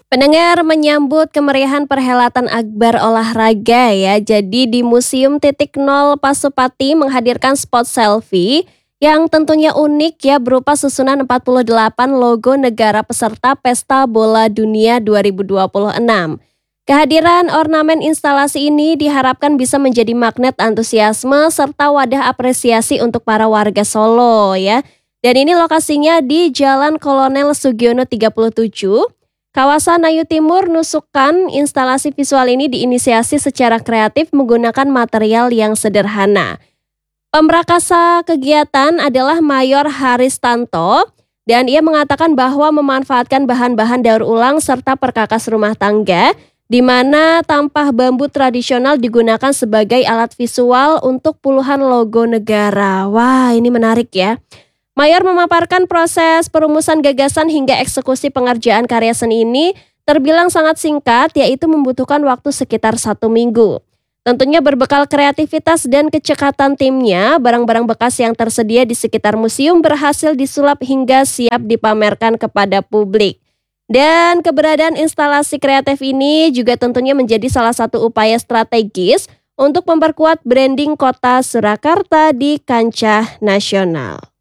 Pendengar menyambut kemeriahan perhelatan Akbar olahraga ya. Jadi di Museum Titik Nol Pasupati menghadirkan spot selfie yang tentunya unik ya berupa susunan 48 logo negara peserta Pesta Bola Dunia 2026. Kehadiran ornamen instalasi ini diharapkan bisa menjadi magnet antusiasme serta wadah apresiasi untuk para warga Solo ya. Dan ini lokasinya di Jalan Kolonel Sugiono 37. Kawasan Ayu Timur, Nusukan. Instalasi visual ini diinisiasi secara kreatif menggunakan material yang sederhana. Pemrakasa kegiatan adalah Mayor Haristanto dan ia mengatakan bahwa memanfaatkan bahan-bahan daur ulang serta perkakas rumah tangga di mana tampah bambu tradisional digunakan sebagai alat visual untuk puluhan logo negara. Wah, ini menarik ya. Mayor memaparkan proses perumusan gagasan hingga eksekusi pengerjaan karya seni ini terbilang sangat singkat, yaitu membutuhkan waktu sekitar 1 minggu. Tentunya berbekal kreativitas dan kecekatan timnya, barang-barang bekas yang tersedia di sekitar museum berhasil disulap hingga siap dipamerkan kepada publik. Dan keberadaan instalasi kreatif ini juga tentunya menjadi salah satu upaya strategis untuk memperkuat branding kota Surakarta di kancah nasional.